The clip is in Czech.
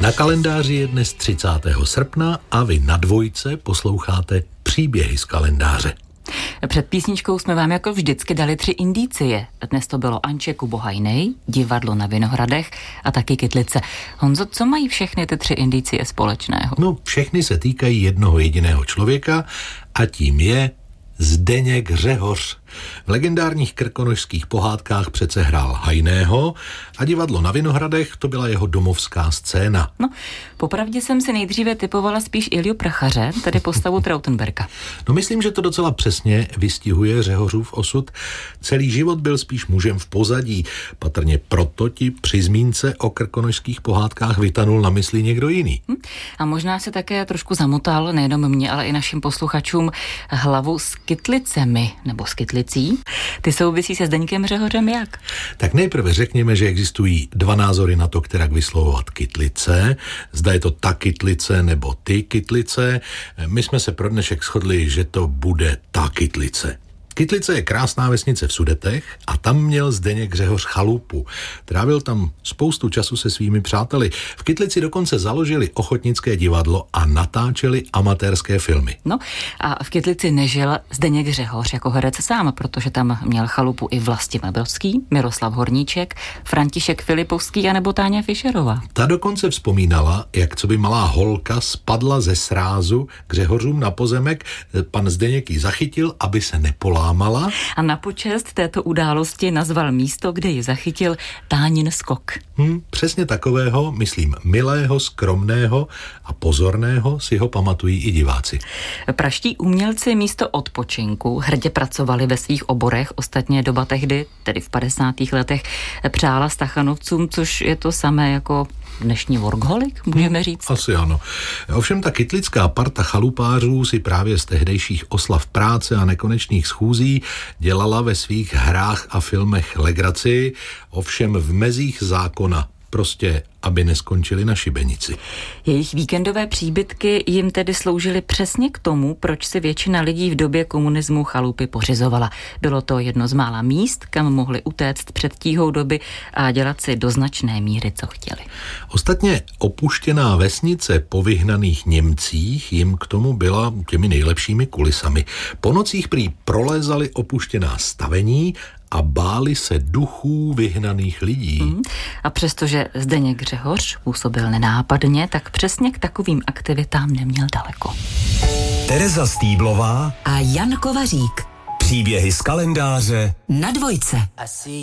Na kalendáři je dnes 30. srpna a vy na Dvojce posloucháte Příběhy z kalendáře. Před písničkou jsme vám jako vždycky dali 3 indicie. Dnes to bylo Anče Kubohajnej, Divadlo na Vinohradech a taky Kytlice. Honzo, co mají všechny ty 3 indicie společného? No, všechny se týkají jednoho jediného člověka a tím je Zdeněk Řehoř. V legendárních krkonošských pohádkách přece hrál Hajného a Divadlo na Vinohradech to byla jeho domovská scéna. No, popravdě jsem si nejdříve typovala spíš Ilju Prachaře, tedy postavu Trautenberga. No, myslím, že to docela přesně vystihuje Řehořův osud. Celý život byl spíš mužem v pozadí. Patrně proto ti při zmínce o krkonošských pohádkách vytanul na mysli někdo jiný. A možná se také trošku zamotal, nejenom mě, ale i našim posluchačům, hlavu s kytlicemi, nebo s kytlicí. Ty souvisí se Zdeňkem Řehořem jak? Tak nejprve řekněme, že existují 2 názory na to, kterak vyslovovat kytlice. Zda je to ta kytlice nebo ty kytlice. My jsme se pro dnešek shodli, že to bude ta kytlice. Kytlice je krásná vesnice v Sudetech a tam měl Zdeněk Řehoř chalupu. Trávil tam spoustu času se svými přáteli. V Kytlici dokonce založili ochotnické divadlo a natáčeli amatérské filmy. No a v Kytlici nežil Zdeněk Řehoř jako herec sám, protože tam měl chalupu i Vlastimil Brodský, Miroslav Horníček, František Filipovský a nebo Táňa Fischerová. Ta dokonce vzpomínala, jak co by malá holka spadla ze srázu k Řehořům na pozemek, pan Zdeněk ji zachytil, aby se nepolámala. A na počest této události nazval místo, kde ji zachytil Tánin skok. Přesně takového, myslím, milého, skromného a pozorného si ho pamatují i diváci. Praští umělci místo odpočinku hrdě pracovali ve svých oborech, ostatně doba tehdy, tedy v 50. letech, přála Stachanovcům, což je to samé jako dnešní workholik, můžeme říct. Asi ano. Ovšem ta kytlická parta chalupářů si právě z tehdejších oslav práce a nekonečných schůzí dělala ve svých hrách a filmech legraci, ovšem v mezích zákona, prostě aby neskončili na šibenici. Jejich víkendové příbytky jim tedy sloužily přesně k tomu, proč si většina lidí v době komunismu chalupy pořizovala. Bylo to jedno z mála míst, kam mohli utéct před tíhou doby a dělat si do značné míry, co chtěli. Ostatně opuštěná vesnice po vyhnaných Němcích jim k tomu byla těmi nejlepšími kulisami. Po nocích prý prolézali opuštěná stavení a báli se duchů vyhnaných lidí. A přestože Zdeněk Řehoř působil nenápadně, tak přesně k takovým aktivitám neměl daleko. Tereza Stýblová a Jan Kovařík. Příběhy z kalendáře na Dvojce.